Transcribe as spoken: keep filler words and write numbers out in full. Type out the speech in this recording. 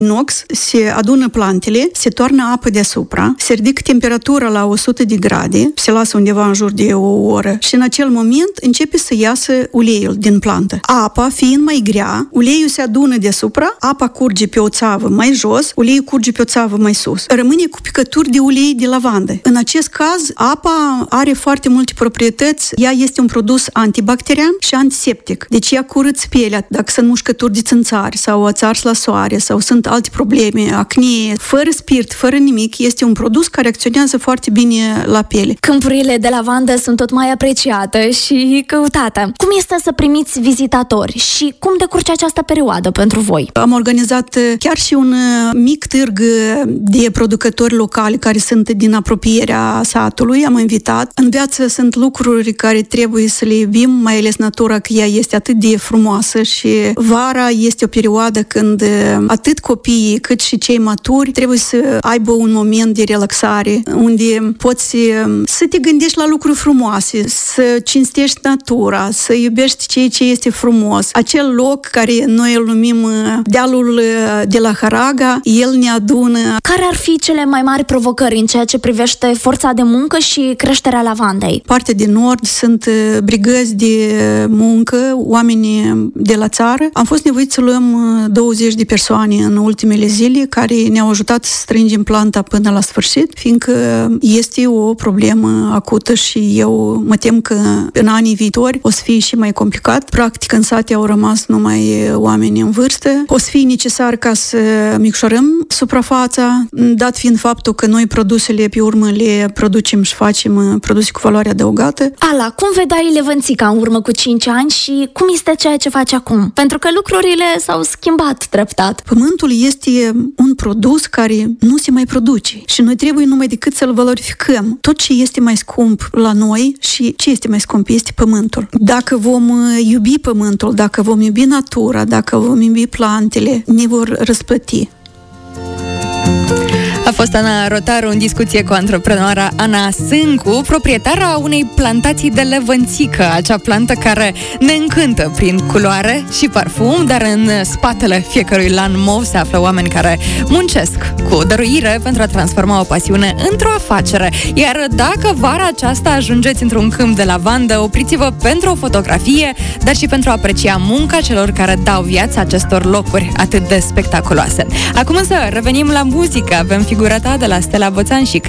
inox, se adună plantele, se toarnă apă deasupra, se ridică temperatura la o sută de grade, se lasă undeva în jur de o oră și în acel moment începe să iasă uleiul din plantă. Apa fiind mai grea, uleiul se adună deasupra, apa curge pe o țavă mai jos, uleiul curge pe o țavă mai sus. Rămâne cu picături de ulei de lavandă. În acest caz, apa are foarte multe proprietăți. Ea este un produs antibacterian și antiseptic. Deci ea curăță pielea. Dacă sunt mușcături de țânțari sau ați ars la soare sau sunt alte probleme, acne, fără spirit, fără nimic, este un produs care acționează foarte bine la piele. Câmpurile de lavandă sunt tot mai apreciate și căutate. Cum este să primiți vizitatori și cum decurge această perioadă pentru voi? Am organizat chiar și un mic târg de producători locali care sunt din apropierea satului. Am invitat. În viață sunt lucruri care trebuie să le iubim, mai ales natura, că ea este atât de frumoasă și vara este o perioadă când atât copiii cât și cei maturi trebuie să aibă un moment de relaxare unde poți să te gândești la lucruri frumoase, să cinstești natura, să iubești ceea ce este frumos. Acel loc care noi îl numim dealul de la Haraga, el ne adună. Care ar fi cele mai mari provocări în ceea ce privește forța de muncă și creșterea lavandei? Partea de nord sunt brigăzi de muncă, oameni de la țară. Am fost nevoiți să luăm douăzeci de persoane în ultimele zile care ne-au ajutat să strângem planta până la sfârșit, fiindcă este o problemă acută și eu mă tem că în anii viitori o să fie și mai complicat. Practic în sate au rămas numai oameni în vârstă. O să fie necesar ca să micșorăm suprafața, dat fiind faptul că noi produsele pe urmă le producem și facem produse cu valoare adăugată. Ala, cum vedeai Levănțica în urmă cu cinci ani și cum este ceea ce faci acum? Pentru că lucrurile s-au schimbat treptat. Pământul este un produs care nu se mai produce și noi trebuie numai decât să-l valorificăm. Tot ce este mai scump la noi și ce este mai scump este pământul. Dacă vom iubi pământul, dacă vom iubi natura, dacă vom iubi plantele, ne vor răsplăti. A fost Ana Rotaru în discuție cu antreprenoara Ana Sâncu, proprietara unei plantații de levănțică, acea plantă care ne încântă prin culoare și parfum, dar în spatele fiecărui lan mov se află oameni care muncesc cu dăruire pentru a transforma o pasiune într-o afacere. Iar dacă vara aceasta ajungeți într-un câmp de lavandă, opriți-vă pentru o fotografie, dar și pentru a aprecia munca celor care dau viață acestor locuri atât de spectaculoase. Acum însă revenim la muzică. Avem figura ta de la Stella Boțan și